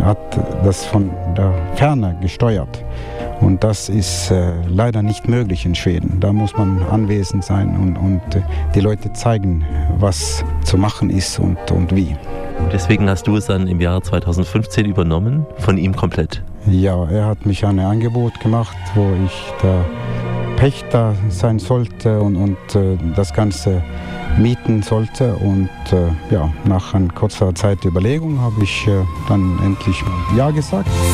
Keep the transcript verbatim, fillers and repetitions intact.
hat das von der Ferne gesteuert. Und das ist äh, leider nicht möglich in Schweden. Da muss man anwesend sein und, und äh, die Leute zeigen, was zu machen ist und, und wie. Deswegen hast du es dann im Jahre zweitausendfünfzehn übernommen, von ihm komplett? Ja, er hat mich ein Angebot gemacht, wo ich der Pächter sein sollte und, und äh, das Ganze mieten sollte. Und äh, ja, nach einer kurzer Zeit Überlegung habe ich äh, dann endlich Ja gesagt.